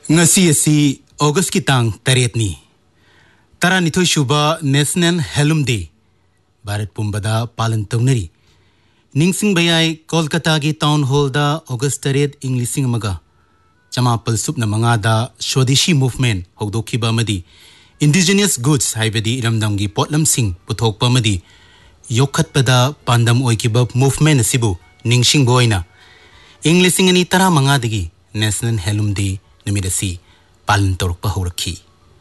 ngasi asi August ki tang taretni taranithoi shuba National Hellum Day Bharat Pumbada palan taunari ningsing bayai Kolkata gi town hall da August taret Englishing amaga chamapal supna mangada Swadeshi movement hogdokhiba amadi indigenous goods haibadi iramdam gi potlam sing puthokpa amadi yokhatpada pandam oikiba movement asibu ningsing boina Englishing ani tara mangadagi National Hellum Day Numidasi Palan Torpa Horaki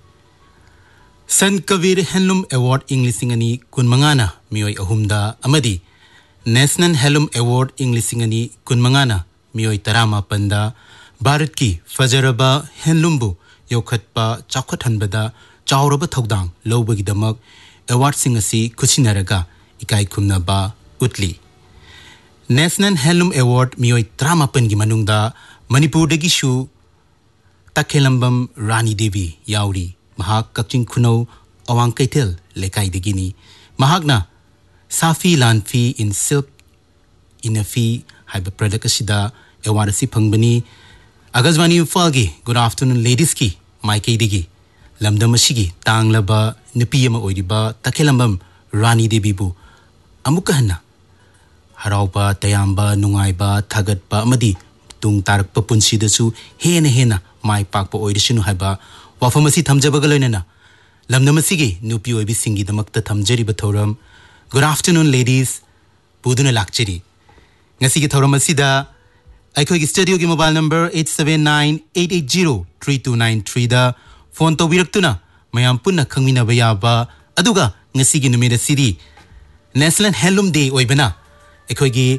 Sant Kabir Handloom Award Englishing ani Kunmangana Mioi Ahumda Amadi National Handloom Award Englishing ani Kunmangana Mioi Tarama Panda Bharat ki Fajaraba Handloombu Yokhatpa Chakhathanbada Chauraba Thogdang Lobagi Award Singasi Kuchinaraga Ikai Kumnaba Utli National Handloom Award Mioi Trama Pangi Manungda Manipur Dagishu Takhelambam Rani Devi Yauri Mahak Kakching Kuno Awang Kaitel Lekai Degini Mahagna Safi Lanfi in Silk in a fee Hyper Product Ashida Ewarasi Pangbani Agazwani Falgi Good afternoon ladies ki Maike Digi Lamdamashigi Tang Laba Nipiyama Oidiba Takhelambam Rani Devi Bu Amukahana Harauba Tayamba Nungaiba Tagatba Amadi Tung Tarak Papunsi Dasu Hena Mai Pakpo Oidishinu Haba Wafamasi Tamjabagalena Lamnamasigi Nupi Obi Singi the Makta Tamjeri Batoram Good afternoon ladies Buduna Lakcheri Nasigi Toramasida Aikogi studio gi mobile number 879-880-3293 da phone to biraktuna mayam punna khangmina bayaba aduga ngasigi numida sidi National Handloom Day oibana aikogi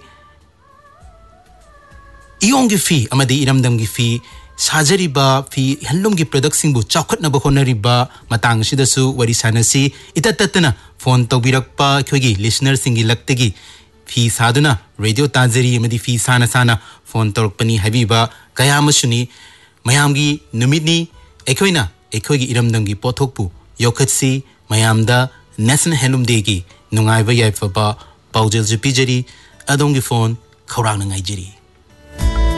Iyong fi amadi iramdam gi fi Sajariba fi handloom gi product singbu chakhatnaba honariba matang sidasu wari sanasi itatatana phone to birakpa khogi listener singi laktegi fi saduna radio tajari amadi fi sana phone torpani habiba kayamasuni mayamgi numidni ekhoina ekhogi iramdam gi pothokpu yokhatsi mayamda National Handloom Day gi nungaiba yaifaba paujel jipijari adongi phone khawrang nangai jiri